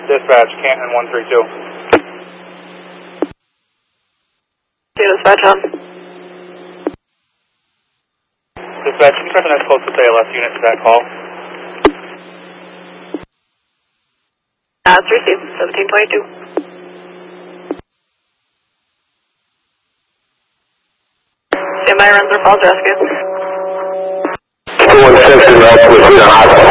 Dispatch, Canton 132. Dispatch on. Dispatch, can you try the next closest ALS unit to that call? It's received, 1722. Standby runs or calls rescue. 116 Northwest in the hospital.